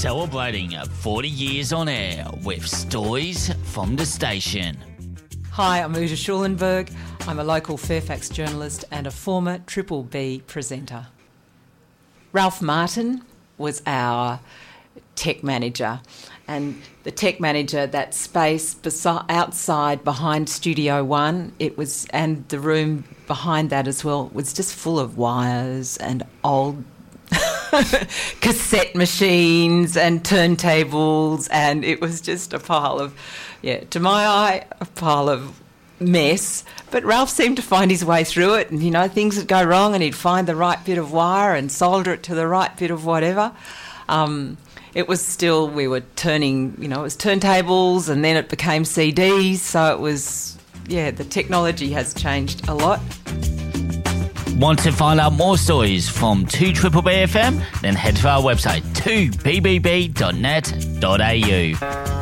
Celebrating 40 years on air with stories from the station. Hi, I'm Uta Schulenberg. I'm a local Fairfax journalist and a former Triple B presenter. Ralph Martin was our tech manager, and the tech manager, that space outside behind Studio One, and the room behind that as well, was just full of wires and old cassette machines and turntables, and it was just a pile of, to my eye, a pile of mess. But Ralph seemed to find his way through it, and things would go wrong and he'd find the right bit of wire and solder it to the right bit of whatever. It was still, we were turning, it was turntables, and then it became CDs, so it was, the technology has changed a lot. Want to find out more stories from 2BBB FM? Then head to our website 2bbb.net.au.